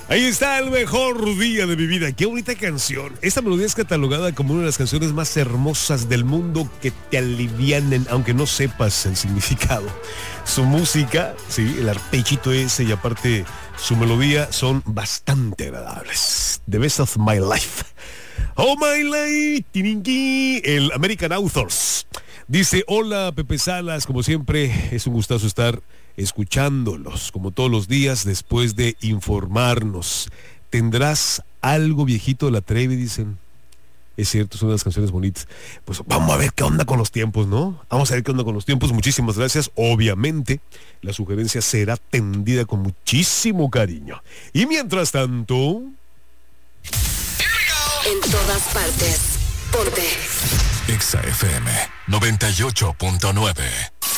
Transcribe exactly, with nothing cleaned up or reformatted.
Ahí está el mejor día de mi vida. Qué bonita canción. Esta melodía es catalogada como una de las canciones más hermosas del mundo que te alivianen, aunque no sepas el significado. Su música, sí, el arpejito ese y aparte su melodía son bastante agradables. The Best of My Life. Oh My Life, tirinqui, el American Authors. Dice, hola Pepe Salas, como siempre, es un gustazo estar escuchándolos, como todos los días, después de informarnos. ¿Tendrás algo viejito de la Trevi? Dicen. Es cierto, son unas canciones bonitas. Pues vamos a ver qué onda con los tiempos, ¿no? Vamos a ver qué onda con los tiempos. Muchísimas gracias. Obviamente, la sugerencia será atendida con muchísimo cariño. Y mientras tanto... En todas partes, ponte Exa F M noventa y ocho punto nueve.